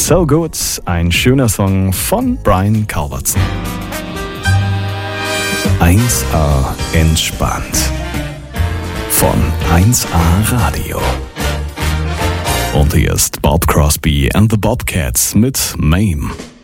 So Good, ein schöner Song von Brian Culbertson. 1A entspannt von 1A Radio. Und hier ist Bob Crosby and the Bobcats mit Mame.